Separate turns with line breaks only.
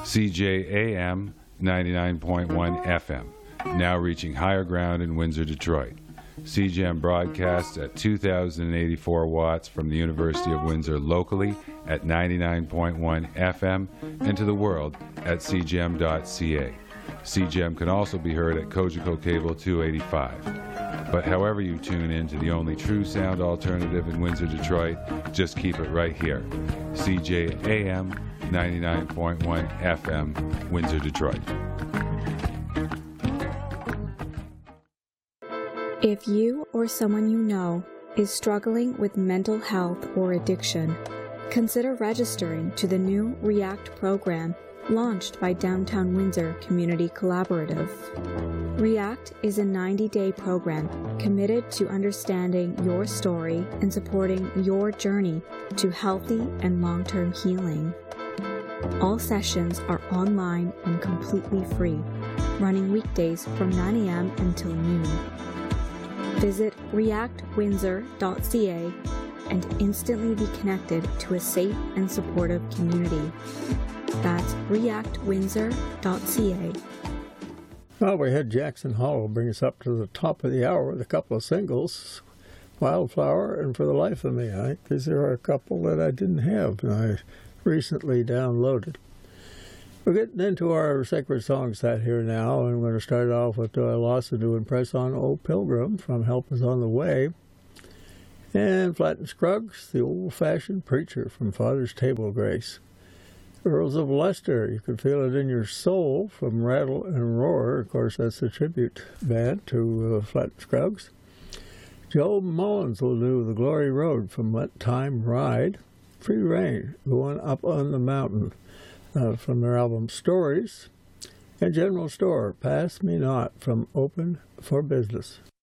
CJAM 99.1 FM, now reaching higher ground in Windsor, Detroit. CJAM broadcasts at 2,084 watts from the University of Windsor locally at 99.1 FM and to the world at cjam.ca. CJAM can also be heard at Cogeco Cable 285. But however you tune in to the only true sound alternative in Windsor, Detroit, just keep it right here. CJAM 99.1 FM, Windsor, Detroit.
If you or someone you know is struggling with mental health or addiction, consider registering to the new REACT program launched by Downtown Windsor Community Collaborative. REACT is a 90-day program committed to understanding your story and supporting your journey to healthy and long-term healing. All sessions are online and completely free, running weekdays from 9 a.m. until noon. Visit reactwindsor.ca and instantly be connected to a safe and supportive community. That's reactwindsor.ca.
Well, we had Jackson Hollow bring us up to the top of the hour with a couple of singles, Wildflower and For the Life of Me. I think these are a couple that I didn't have, and I recently downloaded. We're getting into our sacred song set here now, and we're going to start off with Lawson doing Press On, Old Pilgrim from Help Is on the Way, and Flatt and Scruggs, The Old-Fashioned Preacher from Father's Table Grace. Earls of Leicester, You Can Feel It in Your Soul from Rattle and Roar. Of course, that's the tribute band to Flatt and Scruggs. Joe Mullins will do The Glory Road from Let Time Ride. Free Rein, Going Up on the Mountain from their album Stories. And General Store, Pass Me Not from Open for Business.